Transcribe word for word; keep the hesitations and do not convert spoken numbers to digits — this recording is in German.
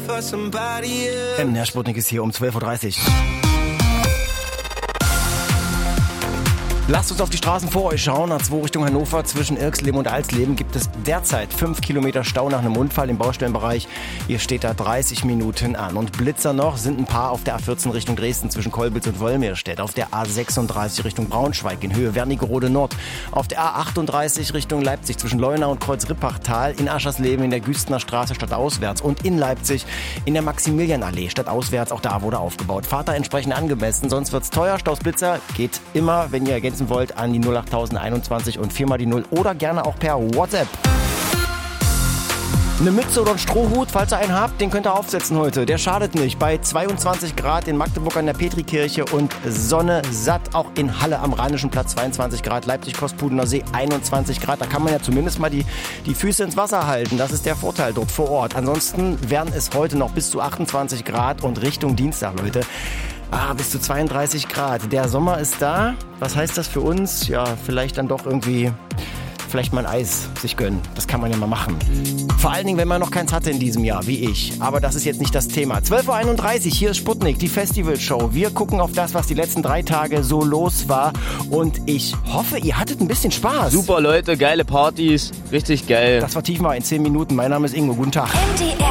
M D R Sputnik ist hier um zwölf Uhr dreißig. Lasst uns auf die Straßen vor euch schauen. A zwei Richtung Hannover zwischen Irxleben und Alsleben gibt es derzeit fünf Kilometer Stau nach einem Unfall im Baustellenbereich. Ihr steht da dreißig Minuten an. Und Blitzer noch sind ein paar auf der A vierzehn Richtung Dresden zwischen Kolbitz und Wolmirstedt. Auf der A sechsunddreißig Richtung Braunschweig in Höhe Wernigerode Nord. Auf der A achtunddreißig Richtung Leipzig zwischen Leuna und Kreuz-Rippachtal. In Aschersleben in der Güstener Straße stadtauswärts. Und in Leipzig in der Maximilianallee stadtauswärts. Auch da wurde aufgebaut. Fahrt da entsprechend angemessen, sonst wird's teuer. Staus Blitzer geht immer, wenn ihr ergänzen wollt, an die null acht einundzwanzig und viermal die null oder gerne auch per WhatsApp. Eine Mütze oder ein Strohhut, falls ihr einen habt, den könnt ihr aufsetzen heute. Der schadet nicht. Bei zweiundzwanzig Grad in Magdeburg an der Petrikirche und Sonne satt. Auch in Halle am Rheinischen Platz zweiundzwanzig Grad. Leipzig-Kostpudener See einundzwanzig Grad. Da kann man ja zumindest mal die, die Füße ins Wasser halten. Das ist der Vorteil dort vor Ort. Ansonsten werden es heute noch bis zu achtundzwanzig Grad und Richtung Dienstag, Leute. Ah, bis zu zweiunddreißig Grad. Der Sommer ist da. Was heißt das für uns? Ja, vielleicht dann doch irgendwie, vielleicht mal ein Eis sich gönnen. Das kann man ja mal machen. Vor allen Dingen, wenn man noch keins hatte in diesem Jahr, wie ich. Aber das ist jetzt nicht das Thema. zwölf Uhr einunddreißig, hier ist Sputnik, die Festivalshow. Wir gucken auf das, was die letzten drei Tage so los war. Und ich hoffe, ihr hattet ein bisschen Spaß. Super Leute, geile Partys, richtig geil. Das war Tiefmal in zehn Minuten. Mein Name ist Ingo. Guten Tag. M D R